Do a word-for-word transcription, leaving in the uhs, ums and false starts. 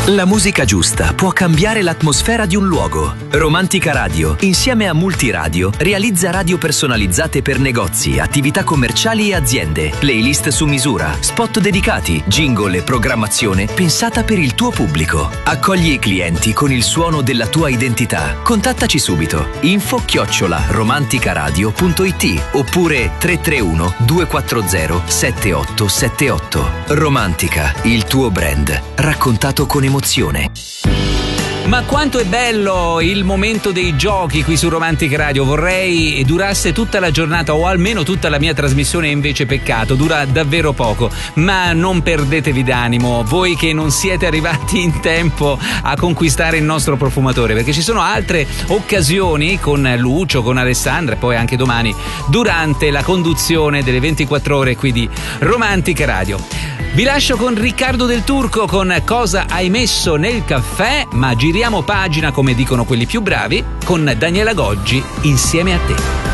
La musica giusta può cambiare l'atmosfera di un luogo. Romantica Radio, insieme a Multiradio, realizza radio personalizzate per negozi, attività commerciali e aziende, playlist su misura, spot dedicati, jingle e programmazione pensata per il tuo pubblico. Accogli i clienti con il suono della tua identità. Contattaci subito. Info chiocciola romanticaradio punto it oppure tre tre uno due quattro zero sette otto sette otto. Romantica, il tuo brand, raccontato con emozione. Ma quanto è bello il momento dei giochi qui su Romantica Radio. Vorrei durasse tutta la giornata o almeno tutta la mia trasmissione, invece peccato, dura davvero poco. Ma non perdetevi d'animo, voi che non siete arrivati in tempo a conquistare il nostro profumatore, perché ci sono altre occasioni con Lucio, con Alessandra e poi anche domani durante la conduzione delle ventiquattro ore qui di Romantica Radio. Vi lascio con Riccardo Del Turco con Cosa hai messo nel caffè, ma giriamo pagina, come dicono quelli più bravi, con Daniela Goggi, Insieme a te.